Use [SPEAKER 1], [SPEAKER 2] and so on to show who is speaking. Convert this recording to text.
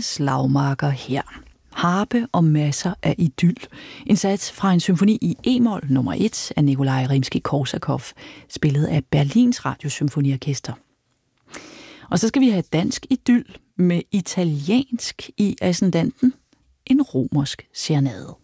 [SPEAKER 1] slagmarker her. Harpe og masser af idyl. En sats fra en symfoni i e-mol nummer 1 af Nikolaj Rimskij-Korsakov, spillet af Berlins Radiosymfoniorkester. Og så skal vi have dansk idyl med italiensk i ascendanten, en romersk serenade.